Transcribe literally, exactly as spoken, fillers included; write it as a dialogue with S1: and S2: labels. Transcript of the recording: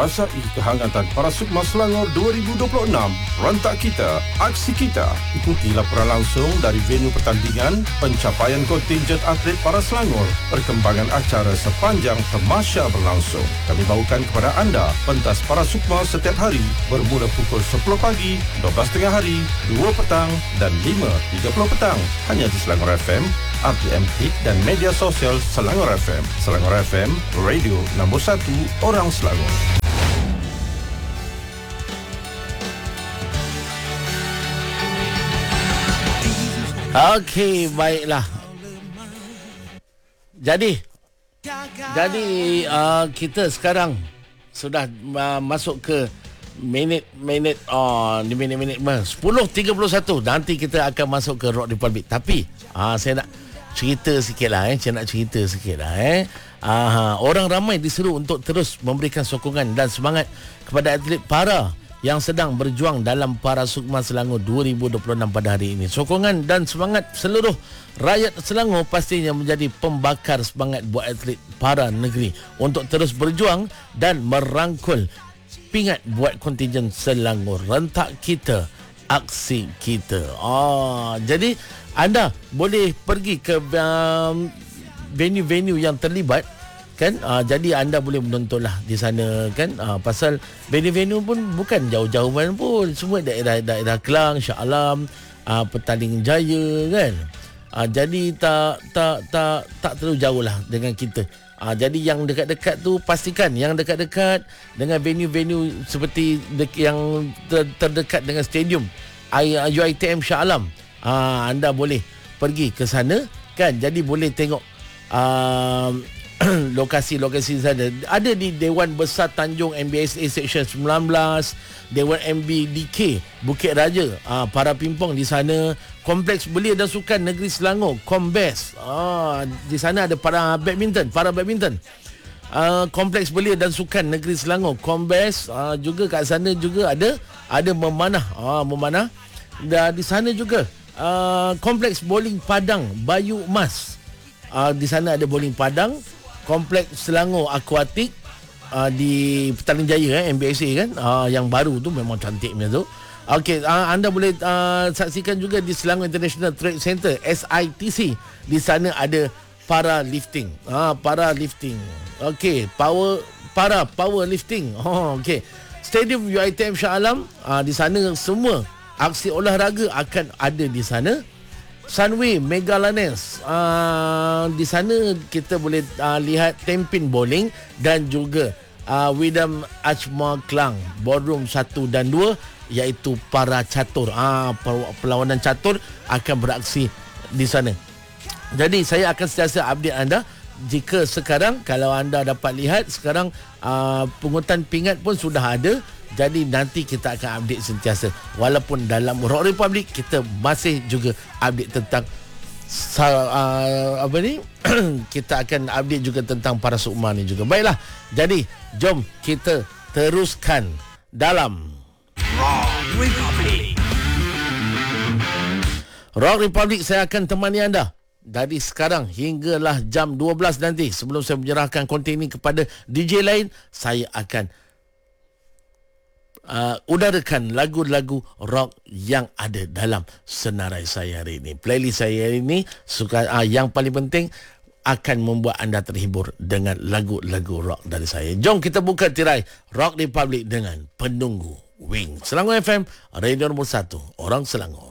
S1: Rasai kehangatan para Sukma Selangor dua ribu dua puluh enam. Rentak kita, aksi kita. Ikuti laporan langsung dari venue pertandingan, pencapaian kontingen atlet para Selangor, perkembangan acara sepanjang tamasya berlangsung. Kami bawakan kepada anda pentas para Sukma setiap hari bermula pukul sepuluh pagi, dua belas tengah hari, dua petang dan lima tiga puluh petang. Hanya di Selangor F M, R T M Hit dan media sosial Selangor F M. Selangor F M, radio nombor satu orang Selangor.
S2: Okey, baiklah. Jadi Jadi uh, kita sekarang sudah uh, masuk ke minit-minit oh, di minit-minit sepuluh tiga puluh satu. Nanti kita akan masuk ke Rock Republic. Tapi uh, saya nak cerita sikit lah eh. Saya nak cerita sikit lah eh. Uh, orang ramai diseru untuk terus memberikan sokongan dan semangat kepada atlet para yang sedang berjuang dalam Para Sukma Selangor dua ribu dua puluh enam pada hari ini. Sokongan dan semangat seluruh rakyat Selangor pastinya menjadi pembakar semangat buat atlet para negeri untuk terus berjuang dan merangkul pingat buat kontingen Selangor. Rentak kita, aksi kita. Oh, jadi anda boleh pergi ke um, venue-venue yang terlibat kan, uh, jadi anda boleh menontonlah di sana kan, uh, pasal venue-venue pun bukan jauh-jauh mana pun, semua daerah-daerah Kelang, Shah Alam, uh, Petaling Jaya kan, uh, jadi tak tak tak tak terlalu jauh lah dengan kita. Uh, jadi yang dekat-dekat tu pastikan yang dekat-dekat dengan venue-venue seperti de- yang ter- terdekat dengan stadium U I T M Shah Alam, uh, anda boleh pergi ke sana kan, jadi boleh tengok uh, lokasi-lokasi sana. Ada di Dewan Besar Tanjung M B S A Seksyen sembilan belas, Dewan M B D K Bukit Raja, aa, para pimpong di sana, Kompleks Belia dan Sukan Negeri Selangor Kombes, aa, di sana ada para badminton, para badminton. Aa, Kompleks Belia dan Sukan Negeri Selangor Kombes, aa, juga kat sana juga ada ada memanah, aa, memanah. Dan di sana juga aa, Kompleks Bowling Padang Bayu Emas, aa, di sana ada bowling padang. Kompleks Selangor Akuatik uh, di Petaling Jaya eh, M B S A kan, uh, yang baru tu memang cantik macam tu. Okey, uh, anda boleh uh, saksikan juga di Selangor International Trade Center S I T C. Di sana ada para lifting. Ah, uh, para lifting. Okey, power para power lifting. Oh, okey. Stadium U I T M Shah Alam, uh, di sana semua aksi olahraga akan ada di sana. Sunway Megalanes, uh, di sana kita boleh uh, lihat Tempin Bowling dan juga uh, Widam Ajma Klang Ballroom satu dan dua, iaitu para catur, uh, perlawanan catur akan beraksi di sana. Jadi saya akan sentiasa update anda. Jika sekarang kalau anda dapat lihat sekarang uh, pungutan pingat pun sudah ada. Jadi nanti kita akan update sentiasa. Walaupun dalam Rock Republic kita masih juga update tentang uh, apa ni? Kita akan update juga tentang para Sukma ni juga. Baiklah. Jadi jom kita teruskan dalam Rock Republic. Rock Republic, saya akan temani anda dari sekarang hinggalah jam dua belas nanti. Sebelum saya menyerahkan konten ini kepada D J lain, saya akan Uh, udarakan lagu-lagu rock yang ada dalam senarai saya hari ini. Playlist saya hari ini suka, uh, yang paling penting akan membuat anda terhibur dengan lagu-lagu rock dari saya. Jom kita buka tirai Rock Republic dengan Penunggu Wing. Selangor F M, radio nombor satu orang Selangor.